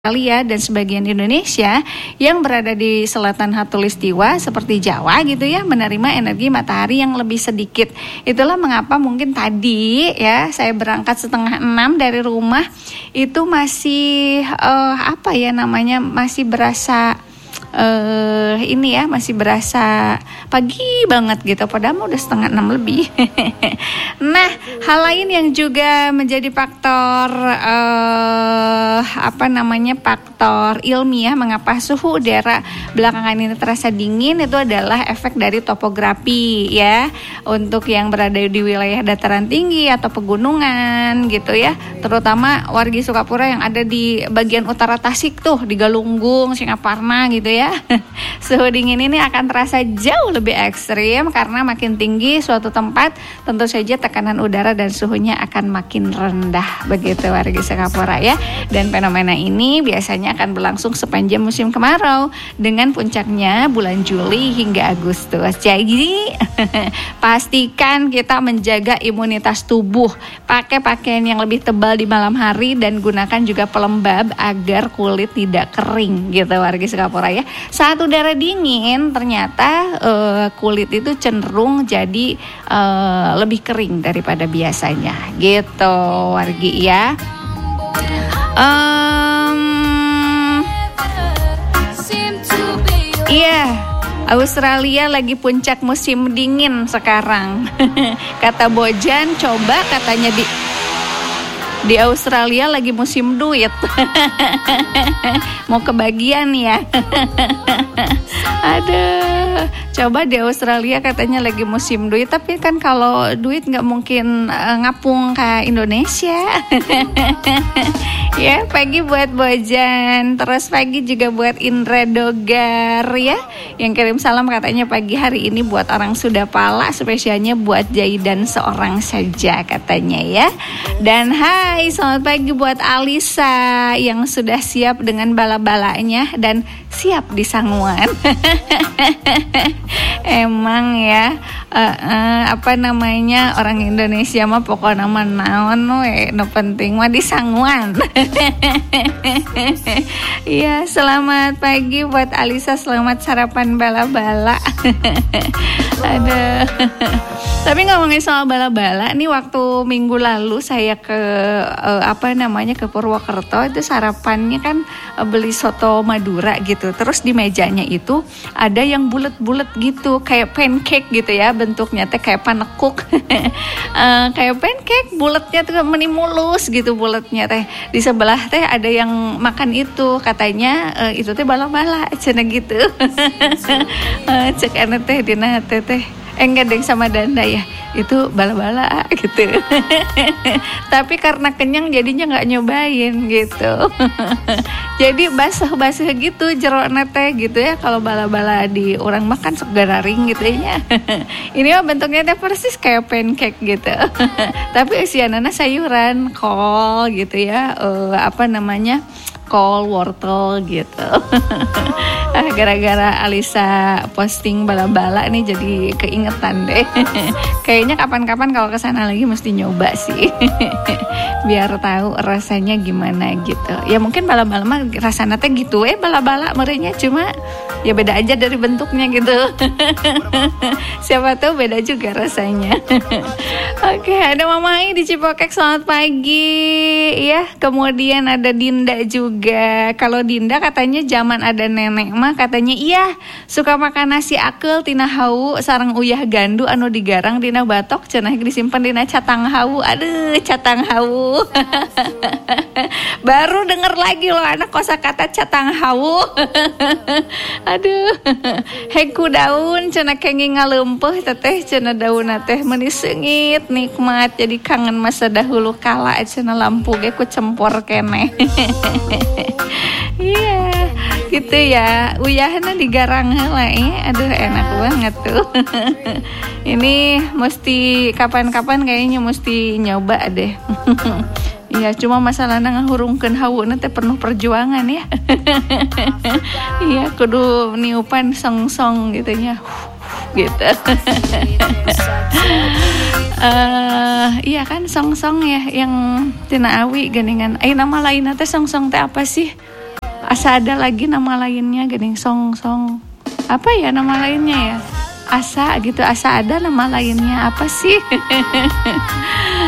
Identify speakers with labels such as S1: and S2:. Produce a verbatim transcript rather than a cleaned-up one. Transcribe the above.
S1: Australia dan sebagian Indonesia yang berada di selatan khatulistiwa seperti Jawa gitu ya, menerima energi matahari yang lebih sedikit. Itulah mengapa mungkin tadi ya saya berangkat setengah enam dari rumah itu masih uh, apa ya namanya masih berasa Uh, ini ya masih berasa pagi banget gitu, padahal udah setengah enam lebih. Nah, hal lain yang juga menjadi faktor uh, apa namanya faktor ilmiah mengapa suhu udara belakangan ini terasa dingin itu adalah efek dari topografi ya. Untuk yang berada di wilayah dataran tinggi atau pegunungan gitu ya, terutama wargi Sukapura yang ada di bagian utara Tasik tuh, di Galunggung, Singaparna gitu ya. Ya. Suhu dingin ini akan terasa jauh lebih ekstrim karena makin tinggi suatu tempat, tentu saja tekanan udara dan suhunya akan makin rendah begitu warga Sukapura ya. Dan fenomena ini biasanya akan berlangsung sepanjang musim kemarau dengan puncaknya bulan Juli hingga Agustus. Jadi pastikan kita menjaga imunitas tubuh, pakai pakaian yang lebih tebal di malam hari dan gunakan juga pelembab agar kulit tidak kering gitu warga Sukapura ya. Saat udara dingin ternyata uh, kulit itu cenderung jadi uh, lebih kering daripada biasanya gitu wargi ya. Um, iya, Australia lagi puncak musim dingin sekarang. Kata Bojan, coba katanya di Di Australia lagi musim duit. Mau kebagian ya. Aduh, coba di Australia katanya lagi musim duit, tapi kan kalau duit nggak mungkin uh, ngapung ke Indonesia. Ya, pagi buat Bojan, terus pagi juga buat Indra Dogar ya, yang kirim salam katanya pagi hari ini buat orang Sunda Pala, spesialnya buat Jaidan seorang saja katanya ya. Dan hai, selamat pagi buat Alisa yang sudah siap dengan bala-balanya dan siap disangguan. Emang ya uh, uh, apa namanya orang Indonesia mah pokoknya mah naon we, no penting mah disangguan. Iya, selamat pagi buat Alisa, selamat sarapan bala-bala. Aduh. Tapi ngomongin soal bala-bala, nih waktu minggu lalu saya ke uh, apa namanya ke Purwokerto itu sarapannya kan uh, beli soto Madura gitu. Terus di mejanya itu ada yang bulet-bulet gitu, kayak pancake gitu ya bentuknya teh kayak panekuk. uh, kayak pancake, buletnya tuh meni mulus gitu buletnya teh. Di sebelah teh ada yang makan itu, katanya uh, itu teh bala-bala cenah gitu. uh, cek ane teh dina teh teh Eh enggak deng sama Danda ya, itu bala-bala gitu. Tapi karena kenyang jadinya gak nyobain gitu. Jadi basah-basah gitu jerona teh gitu ya. Kalau bala-bala di orang makan segera ring gitu ya. Ini mah bentuknya teh persis kayak pancake gitu. Tapi isianana sayuran, kol gitu ya, uh, apa namanya kol, wortel gitu. Gara-gara Alisa posting bala-bala nih jadi keingetan deh. Kayaknya kapan-kapan kalau kesana lagi mesti nyoba sih. Biar tahu rasanya gimana gitu. Ya mungkin bala-bala mah rasanya teh gitu eh bala-bala merenya, cuma ya beda aja dari bentuknya gitu. Siapa tahu beda juga rasanya. Oke, ada Mama Ai di Cipokek, selamat pagi ya. Kemudian ada Dinda juga. Kalau Dinda katanya zaman ada nenek mah katanya iya suka makan nasi akeul tina hawu sareng uyah gandu anu digarang dina batok cenah disimpen dina catang hawu. Aduh, catang hawu. Baru denger lagi loh anak kosakata catang hawu. Aduh, heku daun cenah kenging ngaleumpeuh teteh cenah daunna teh meuni seungit nikmat jadi kangen masa dahulu kala cenah lampu ge ku cempor keneh. Iya, gitu ya. Uyahna digarang heula ya. Aduh, enak banget tuh. Ini mesti kapan-kapan kayaknya mesti nyoba deh. Iya, cuma masalahnya ngahurungkeun haweuna teh penuh perjuangan ya. Iya, kudu niupan song-song gitu nya. Gitu. uh, iya kan song-song ya yang tina awi geningan. Eh nama lainna teh song-song teh apa sih? Asa ada lagi nama lainnya gening song song. Apa ya nama lainnya ya? Asa gitu, asa ada nama lainnya apa sih?